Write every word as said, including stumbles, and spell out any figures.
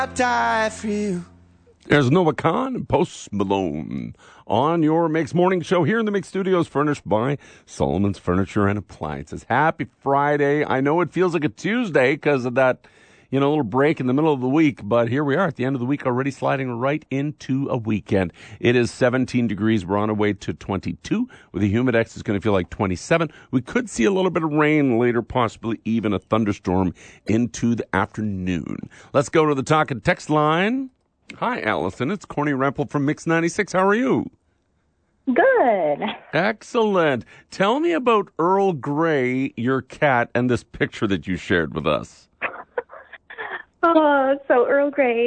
die for you. There's Noah Khan and Post Malone on your Mix Morning Show here in the Mix Studios, furnished by Solomon's Furniture and Appliances. Happy Friday. I know it feels like a Tuesday because of that, you know, little break in the middle of the week, but here we are at the end of the week, already sliding right into a weekend. It is seventeen degrees. We're on our way to twenty-two. With the humidex, it's going to feel like twenty-seven. We could see a little bit of rain later, possibly even a thunderstorm into the afternoon. Let's go to the talk and text line. Hi, Allison. It's Corny Rempel from Mix ninety-six. How are you? Good. Excellent. Tell me about Earl Grey, your cat, and this picture that you shared with us. Oh, so Earl Grey